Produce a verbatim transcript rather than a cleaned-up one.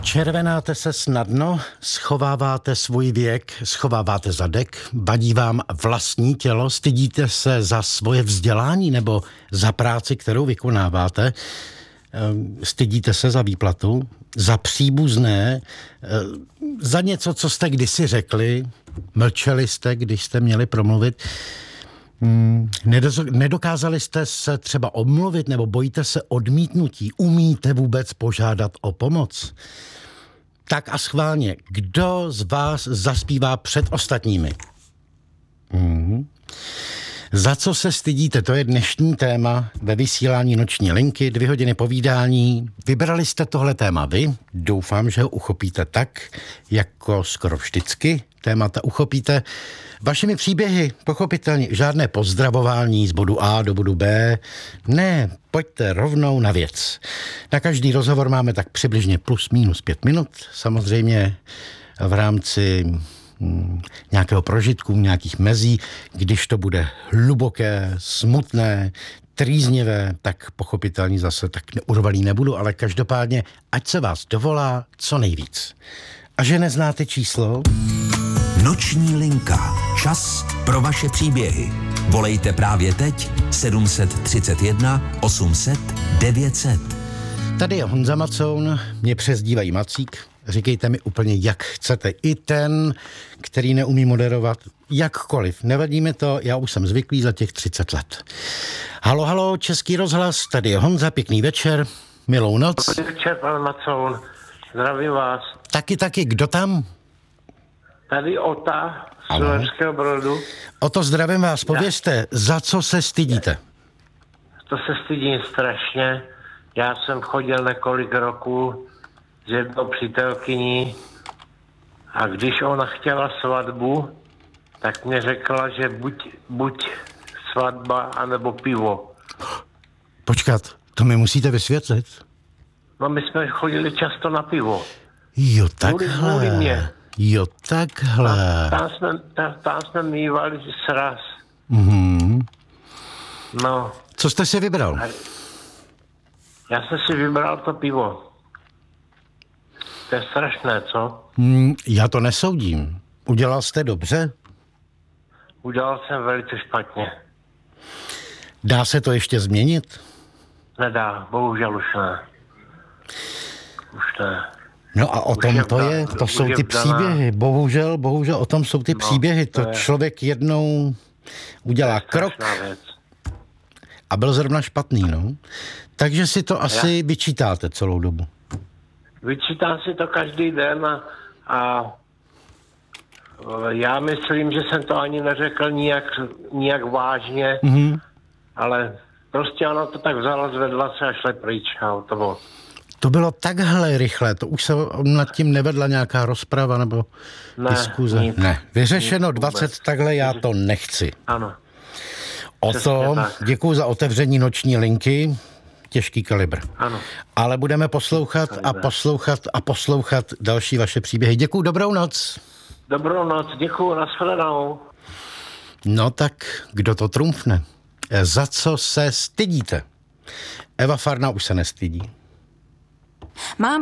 Červenáte se snadno, schováváte svůj věk, schováváte zadek, vadí vám vlastní tělo, stydíte se za svoje vzdělání nebo za práci, kterou vykonáváte, stydíte se za výplatu, za příbuzné, za něco, co jste kdysi řekli, mlčeli jste, když jste měli promluvit. Nedokázali jste se třeba omluvit nebo bojíte se odmítnutí? Umíte vůbec požádat o pomoc? Tak a schválně, kdo z vás zaspívá před ostatními? Mm-hmm. Za co se stydíte? To je dnešní téma ve vysílání Noční linky, dvě hodiny povídání. Vybrali jste tohle téma vy? Doufám, že ho uchopíte tak, jako skoro vždycky témata uchopíte. Vašimi příběhy, pochopitelně, žádné pozdravování z bodu A do bodu B. Ne, pojďte rovnou na věc. Na každý rozhovor máme tak přibližně plus minus pět minut. Samozřejmě v rámci hm, nějakého prožitku, nějakých mezí. Když to bude hluboké, smutné, trýznivé, tak pochopitelně zase tak urvalý nebudu, ale každopádně, ať se vás dovolá co nejvíc. A že neznáte číslo? Noční linka. Čas pro vaše příběhy. Volejte právě teď sedm set třicet jedna osm set devět set. Tady je Honza Macoun, mě přezdívají Macík. Říkejte mi úplně, jak chcete. I ten, který neumí moderovat, jakkoliv. Nevadí mi to, já už jsem zvyklý za těch třicet let. Halo, halo, Český rozhlas, tady je Honza, pěkný večer, milou noc. Dobrý večer, pan Macoun, zdravím vás. Taky, taky, kdo tam? Tady Ota z Uherského Brodu. Oto, zdravím vás, povězte, za co se stydíte? To se stydím strašně. Já jsem chodil několik roků s jednou přítelkyní a když ona chtěla svatbu, tak mě řekla, že buď, buď svatba, anebo pivo. Počkat, to mi musíte vysvětlit. No my jsme chodili často na pivo. Jo, Kvůli- kvůli takhle. mě. Jo, takhle. Tam jsme, tam, tam jsme mývali sraz. Mhm. No, Co jste si vybral? já jsem si vybral to pivo. To je strašné, co? Hmm, já to nesoudím. Udělal jste dobře? Udělal jsem velice špatně. Dá se to ještě změnit? Nedá, bohužel už ne. Už ne. No a o Už tom je to vda- je, to už jsou je ty vdaná. příběhy. Bohužel, bohužel o tom jsou ty No, příběhy. To, to je- člověk jednou udělá krok Strašná věc. a byl zrovna špatný, no. Takže si to asi vyčítáte celou dobu. Vyčítám si to každý den a, a já myslím, že jsem to ani neřekl nijak, nijak vážně, Mhm. ale prostě ona to tak vzala, zvedla se a šla pryč a to bylo. To bylo takhle rychle, to už se nad tím nevedla nějaká rozprava nebo Ne, diskuze. nic. Ne, vyřešeno Nic dvacet, vůbec. takhle já to nechci. Ano. O Přesně to tak. děkuju za otevření Noční linky, těžký kalibr. Ano. Ale budeme poslouchat a Kalibr. poslouchat a poslouchat další vaše příběhy. Děkuju, dobrou noc. Dobrou noc, děkuju, nashledanou. No tak, kdo to trumfne? Za co se stydíte? Eva Farna už se nestydí. Mám